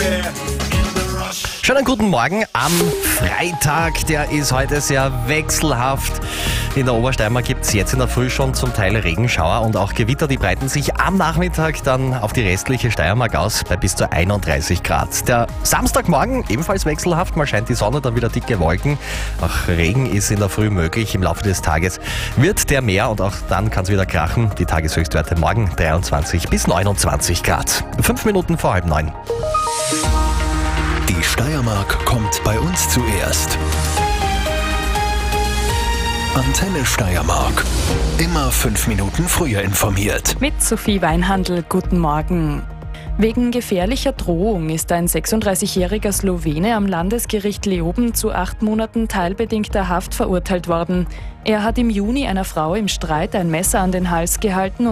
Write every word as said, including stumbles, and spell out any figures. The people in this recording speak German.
Schönen guten Morgen am Freitag, der ist heute sehr wechselhaft. In der Obersteiermark gibt es jetzt in der Früh schon zum Teil Regenschauer und auch Gewitter, die breiten sich am Nachmittag dann auf die restliche Steiermark aus bei bis zu einunddreißig Grad. Der Samstagmorgen ebenfalls wechselhaft, mal scheint die Sonne, dann wieder dicke Wolken. Auch Regen ist in der Früh möglich, im Laufe des Tages wird der mehr und auch dann kann es wieder krachen. Die Tageshöchstwerte morgen dreiundzwanzig bis neunundzwanzig Grad. Fünf Minuten vor halb neun. Die Steiermark kommt bei uns zuerst. Antenne Steiermark. Immer fünf Minuten früher informiert. Mit Sophie Weinhandl, guten Morgen. Wegen gefährlicher Drohung ist ein sechsunddreißigjähriger Slowene am Landesgericht Leoben zu acht Monaten teilbedingter Haft verurteilt worden. Er hat im Juni einer Frau im Streit ein Messer an den Hals gehalten und